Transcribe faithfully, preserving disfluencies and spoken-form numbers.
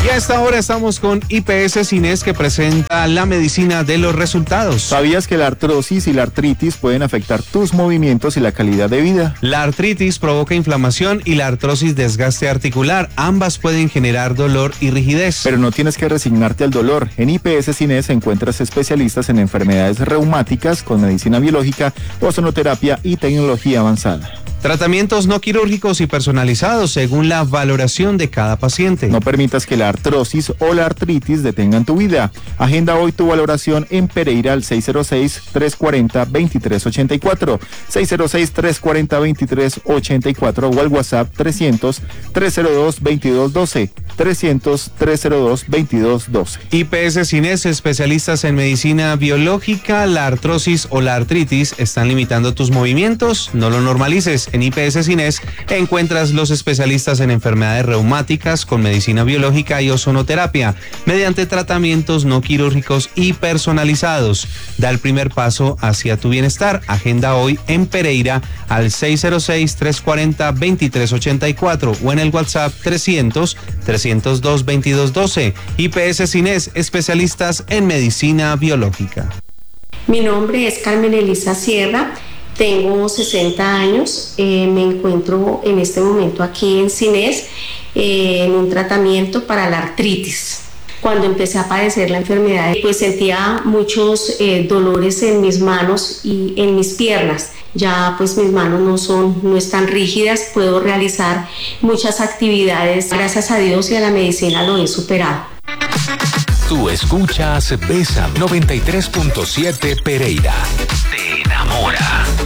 Y a esta hora estamos con I P S Cines, que presenta la medicina de los resultados. ¿Sabías que la artrosis y la artritis pueden afectar tus movimientos y la calidad de vida? La artritis provoca inflamación y la artrosis desgaste articular. Ambas pueden generar dolor y rigidez. Pero no tienes que resignarte al dolor. En I P S Cines encuentras especialistas en enfermedades reumáticas con medicina biológica, ozonoterapia y tecnología avanzada. Tratamientos no quirúrgicos y personalizados según la valoración de cada paciente. No permitas que la artrosis o la artritis detengan tu vida. Agenda hoy tu valoración en Pereira al seis cero seis, tres cuatro cero, dos tres ocho cuatro, seis cero seis, tres cuatro cero, dos tres ocho cuatro o al WhatsApp trescientos, trescientos dos, veintidós doce, trescientos, trescientos dos, veintidós doce. I P S Cines, especialistas en medicina biológica. La artrosis o la artritis están limitando tus movimientos. No lo normalices. En I P S Cines encuentras los especialistas en enfermedades reumáticas con medicina biológica y ozonoterapia mediante tratamientos no quirúrgicos y personalizados. Da el primer paso hacia tu bienestar. Agenda hoy en Pereira al seis cero seis, tres cuatro cero, dos tres ocho cuatro o en el WhatsApp trescientos, trescientos dos, veintidós doce. I P S Cines, especialistas en medicina biológica. Mi nombre es Carmen Elisa Sierra. Tengo sesenta años, eh, me encuentro en este momento aquí en Cines eh, en un tratamiento para la artritis. Cuando empecé a padecer la enfermedad, pues sentía muchos eh, dolores en mis manos y en mis piernas. Ya pues mis manos no son, no están rígidas, puedo realizar muchas actividades. Gracias a Dios y a la medicina lo he superado. Tú escuchas Bésame noventa y tres punto siete Pereira. Te enamora.